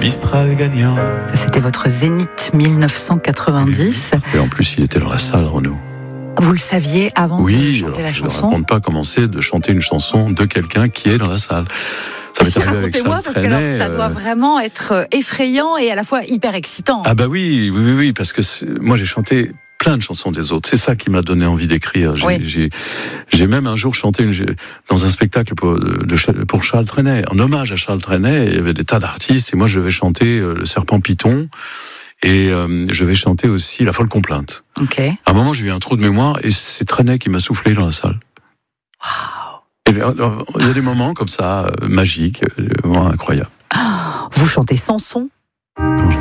Mistral gagnant. Ça, c'était votre Zénith 1990. Et en plus, il était dans la salle, Renaud. Vous le saviez avant de chanter la je chanson? ne raconte pas comment c'est de chanter une chanson de quelqu'un qui est dans la salle. Ça m'est arrivé avec Racontez-moi, Charles parce que alors, Trenet, ça doit vraiment être effrayant et à la fois hyper excitant. Ah bah oui, parce que moi j'ai chanté plein de chansons des autres. C'est ça qui m'a donné envie d'écrire. J'ai même un jour chanté dans un spectacle pour Charles Trenet, en hommage à Charles Trenet. Il y avait des tas d'artistes et moi je vais chanter Le Serpent Python et je vais chanter aussi La Folle Complainte. Okay. À un moment j'ai eu un trou de mémoire et c'est Trenet qui m'a soufflé dans la salle. Il y a des moments comme ça magiques, vraiment incroyables. Vous chantez Samson.